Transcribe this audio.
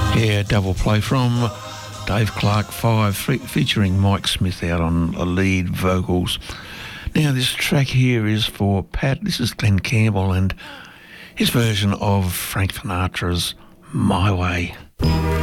Yeah, double play from Dave Clark 5 featuring Mike Smith out on lead vocals. Now this track here is for Pat. This is Glenn Campbell and his version of Frank Sinatra's My Way.